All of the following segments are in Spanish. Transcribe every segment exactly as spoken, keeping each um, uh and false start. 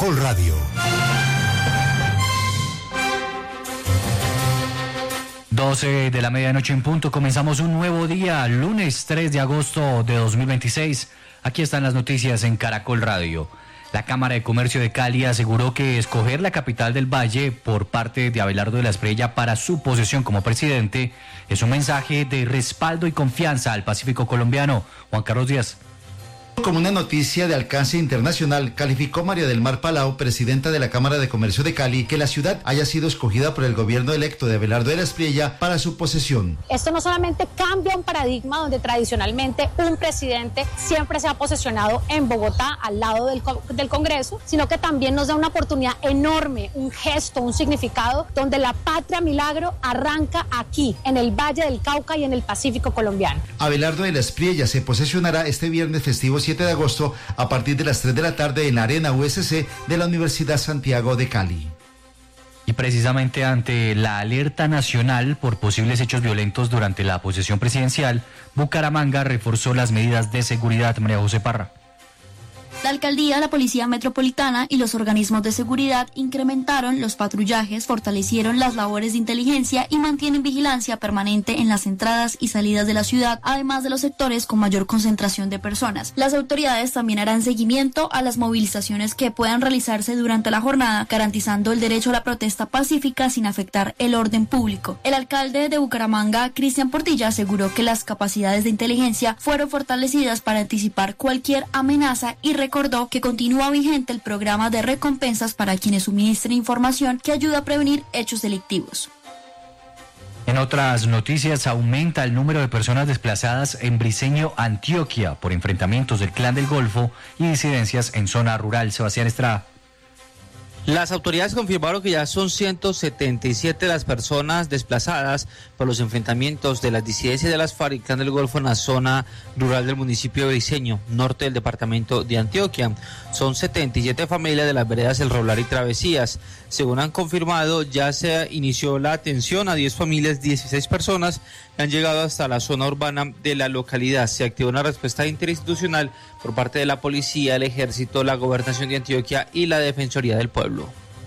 Caracol Radio. doce de la medianoche en punto, comenzamos un nuevo día, lunes tres de agosto de dos mil veintiséis. Aquí están las noticias en Caracol Radio. La Cámara de Comercio de Cali aseguró que escoger la capital del Valle por parte de Abelardo de la Espriella para su posesión como presidente es un mensaje de respaldo y confianza al Pacífico colombiano. Juan Carlos Díaz. Como una noticia de alcance internacional, calificó María del Mar Palau, presidenta de la Cámara de Comercio de Cali, que la ciudad haya sido escogida por el gobierno electo de Abelardo de la Espriella para su posesión. Esto no solamente cambia un paradigma donde tradicionalmente un presidente siempre se ha posesionado en Bogotá, al lado del, del Congreso, sino que también nos da una oportunidad enorme, un gesto, un significado, donde la patria milagro arranca aquí, en el Valle del Cauca y en el Pacífico colombiano. Abelardo de la Espriella se posesionará este viernes festivo siete de agosto a partir de las tres de la tarde en la Arena U S C de la Universidad Santiago de Cali. Y precisamente ante la alerta nacional por posibles hechos violentos durante la posesión presidencial, Bucaramanga reforzó las medidas de seguridad. María José Parra. La alcaldía, la policía metropolitana y los organismos de seguridad incrementaron los patrullajes, fortalecieron las labores de inteligencia y mantienen vigilancia permanente en las entradas y salidas de la ciudad, además de los sectores con mayor concentración de personas. Las autoridades también harán seguimiento a las movilizaciones que puedan realizarse durante la jornada, garantizando el derecho a la protesta pacífica sin afectar el orden público. El alcalde de Bucaramanga, Cristian Portilla, aseguró que las capacidades de inteligencia fueron fortalecidas para anticipar cualquier amenaza y recordó que continúa vigente el programa de recompensas para quienes suministren información que ayuda a prevenir hechos delictivos. En otras noticias, aumenta el número de personas desplazadas en Briceño, Antioquia, por enfrentamientos del Clan del Golfo y disidencias en zona rural. Sebastián Estrada. Las autoridades confirmaron que ya son ciento setenta y siete las personas desplazadas por los enfrentamientos de las disidencias de las FARC y Clan del Golfo en la zona rural del municipio de Briceño, norte del departamento de Antioquia. Son setenta y siete familias de las veredas El Roblar y Travesías. Según han confirmado, ya se inició la atención a diez familias, dieciséis personas que han llegado hasta la zona urbana de la localidad. Se activó una respuesta interinstitucional por parte de la policía, el ejército, la gobernación de Antioquia y la Defensoría del Pueblo.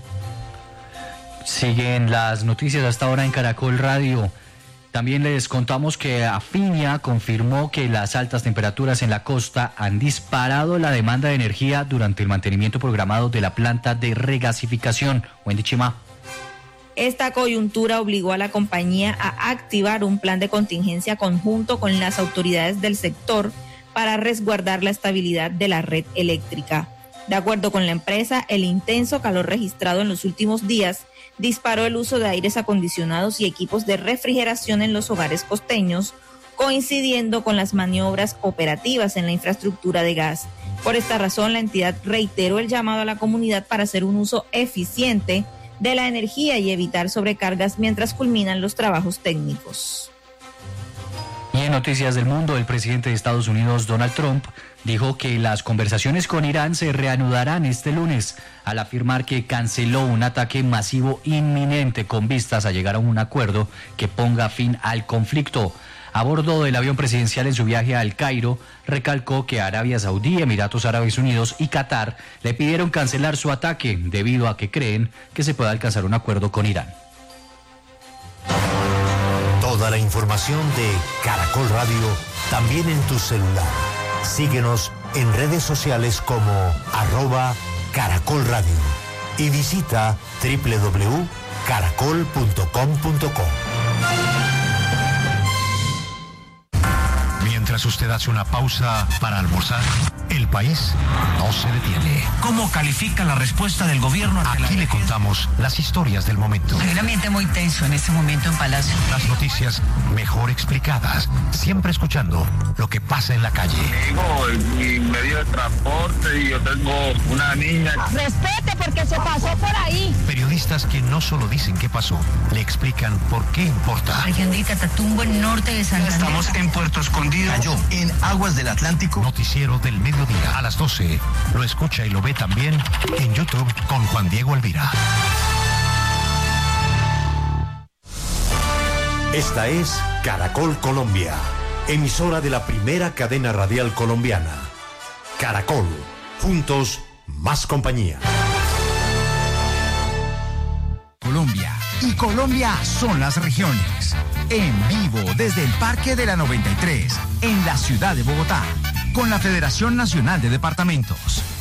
Siguen las noticias hasta ahora en Caracol Radio. También les contamos que Afinia confirmó que las altas temperaturas en la costa han disparado la demanda de energía durante el mantenimiento programado de la planta de regasificación. Wendy Chima. Esta coyuntura obligó a la compañía a activar un plan de contingencia conjunto con las autoridades del sector para resguardar la estabilidad de la red eléctrica. De acuerdo con la empresa, el intenso calor registrado en los últimos días disparó el uso de aires acondicionados y equipos de refrigeración en los hogares costeños, coincidiendo con las maniobras operativas en la infraestructura de gas. Por esta razón, la entidad reiteró el llamado a la comunidad para hacer un uso eficiente de la energía y evitar sobrecargas mientras culminan los trabajos técnicos. Y en noticias del mundo, el presidente de Estados Unidos, Donald Trump, dijo que las conversaciones con Irán se reanudarán este lunes, al afirmar que canceló un ataque masivo inminente con vistas a llegar a un acuerdo que ponga fin al conflicto. A bordo del avión presidencial en su viaje a El Cairo, recalcó que Arabia Saudí, Emiratos Árabes Unidos y Qatar le pidieron cancelar su ataque debido a que creen que se puede alcanzar un acuerdo con Irán. Toda la información de Caracol Radio también en tu celular. Síguenos en redes sociales como arroba Caracol Radio y visita doble u doble u doble u punto caracol punto com punto co. Mientras usted hace una pausa para almorzar, el país no se detiene. ¿Cómo califica la respuesta del gobierno? Aquí le contamos las historias del momento. Hay un ambiente muy tenso en este momento en Palacio. Las noticias mejor explicadas, siempre escuchando lo que pasa en la calle. Tengo mi medio de transporte y yo tengo una niña. Respete porque se pasó por ahí. Periodistas que no solo dicen qué pasó, le explican por qué importa. Región de Catatumbo, en norte de Santander. Estamos en Puerto Escondido. Cayó en aguas del Atlántico. Noticiero del mediodía a las doce. Lo escucha y lo ve también en YouTube con Juan Diego Alvira. Esta es Caracol Colombia, emisora de la primera cadena radial colombiana. Caracol, juntos, más compañía. Colombia son las regiones. En vivo desde el Parque de la noventa y tres, en la ciudad de Bogotá, con la Federación Nacional de Departamentos.